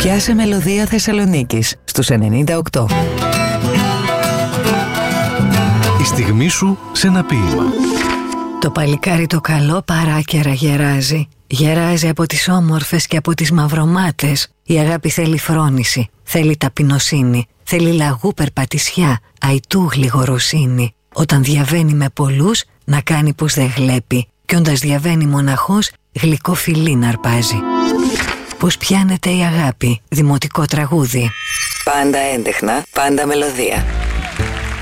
Πιάσε μελωδία Θεσσαλονίκης στους 98. Η στιγμή σου σε ένα ποίημα. Το παλικάρι το καλό παράκαιρα γεράζει. Γεράζει από τις όμορφες και από τις μαυρομάτες. Η αγάπη θέλει φρόνηση, θέλει ταπεινοσύνη, θέλει λαγού περπατησιά, αϊτού γλυγοροσύνη. Όταν διαβαίνει με πολλούς, να κάνει πως δεν γλέπει. Κι όντας διαβαίνει μοναχός, γλυκό φιλί να αρπάζει. Πώς πιάνεται η αγάπη, δημοτικό τραγούδι. Πάντα έντεχνα, πάντα μελωδία.